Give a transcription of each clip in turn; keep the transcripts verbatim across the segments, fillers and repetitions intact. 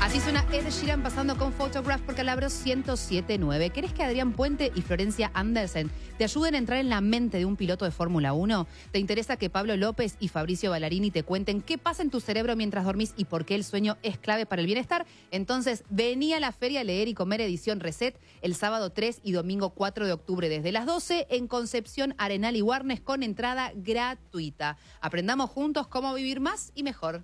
Así suena Ed Sheeran pasando con Photograph por Calabro ciento siete punto nueve. ¿Querés que Adrián Puente y Florencia Andersen te ayuden a entrar en la mente de un piloto de Fórmula uno? ¿Te interesa que Pablo López y Fabricio Ballarini te cuenten qué pasa en tu cerebro mientras dormís y por qué el sueño es clave para el bienestar? Entonces, vení a la Feria Leer y Comer edición Reset el sábado tres y domingo cuatro de octubre desde las doce en Concepción, Arenal y Warnes con entrada gratuita. Aprendamos juntos cómo vivir más y mejor.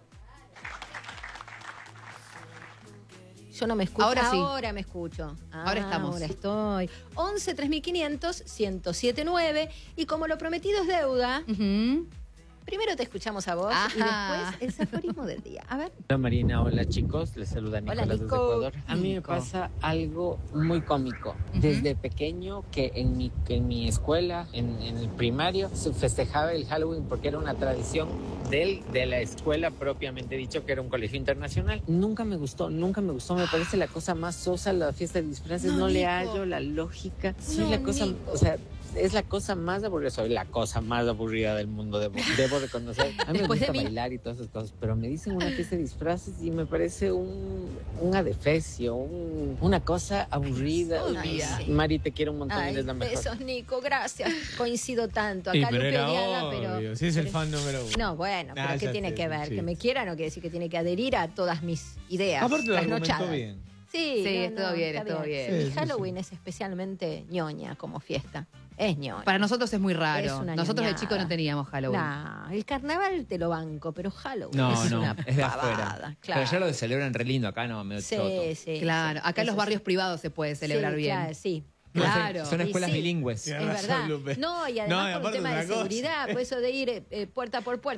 Yo no me escucho. Ahora sí. Ahora me escucho. Ah, Ahora estamos. Ahora estoy. once tres mil quinientos, ciento siete punto nueve. Y como lo prometido es deuda, Uh-huh. primero te escuchamos a vos Ajá. y después el aforismo del día. A ver. Hola Marina, hola chicos, les saluda Hola, Nicolás desde Nico. Ecuador. A mí me Nico. pasa algo muy cómico. Desde pequeño que en mi, que en mi escuela, en, en el primario, se festejaba el Halloween porque era una tradición del, de la escuela propiamente dicho, que era un colegio internacional. Nunca me gustó, nunca me gustó. Me parece la cosa más sosa la fiesta de disfraces. No, No, le Nico. hallo la lógica. Sí, No, la cosa, Nico. o sea... Es la cosa más aburrida, soy la cosa más aburrida del mundo, debo, debo reconocer. A mí me Después de gusta mí. bailar y todas esas cosas, pero me dicen una fiesta de disfraces y me parece un, un adefesio, un, una cosa aburrida. Ay, sí. Mari, te quiero un montón, Ay, eres la mejor. besos, Nico, gracias. Coincido tanto. Sí, Acá pero Lupe era Diaga, obvio. pero... Sí, es el pero- fan número uno. No, bueno, pero Ah, ¿qué ya tiene sé, que sí, ver? sí. Que me quiera no quiere decir que tiene que adherir a todas mis ideas. Aparte lo argumentó trasnochadas. bien. Sí, Sí, no, estuvo no, bien, está estuvo bien. Y Sí, sí, Halloween sí. es especialmente ñoña como fiesta. Es ñoña. Para nosotros es muy Es raro. una Nosotros de ñoñada. chicos no teníamos Halloween. Nah, el carnaval te lo banco, pero Halloween No, es no, una es de pavada, afuera. claro. Pero ya lo celebran re lindo acá, no, medio choto. Sí, sí. Claro, sí. acá en los Eso barrios sí. privados se puede celebrar Sí, bien. Claro, sí. No, son- Claro. Son, Y escuelas sí. bilingües. Es Tienes razón, verdad. Lupe. No, y No, además y por un aparte tema otra de cosa. seguridad, por eso de ir eh, eh, puerta por puerta.